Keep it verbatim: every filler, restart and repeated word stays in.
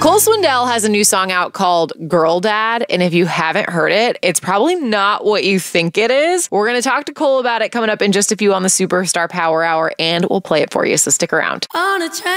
Cole Swindell has a new song out called Girl Dad, and if you haven't heard it, it's probably not what you think it is. We're going to talk to Cole about it coming up in just a few on the Superstar Power Hour, and we'll play it for you, so stick around. On a